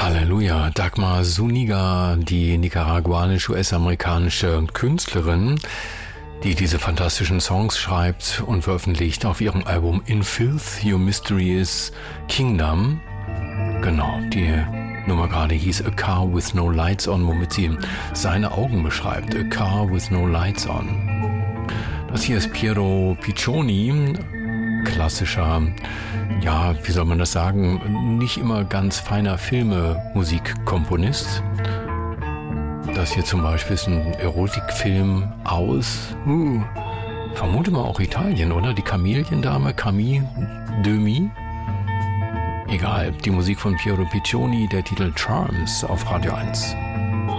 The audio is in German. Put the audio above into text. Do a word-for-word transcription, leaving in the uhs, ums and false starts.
Halleluja. Dagmar Zuniga, die nicaraguanisch-U S-amerikanische Künstlerin, die diese fantastischen Songs schreibt und veröffentlicht auf ihrem Album In Filth, Your Mysterious Kingdom. Genau, die Nummer gerade hieß A Car With No Lights On, womit sie seine Augen beschreibt. A Car With No Lights On. Das hier ist Piero Piccioni, klassischer, ja, wie soll man das sagen, nicht immer ganz feiner Filme-Musikkomponist. Das hier zum Beispiel ist ein Erotikfilm aus, uh, vermute mal auch Italien, oder? Die Kameliendame, Camille Demy. Egal, die Musik von Piero Piccioni, der Titel Charms auf Radio eins.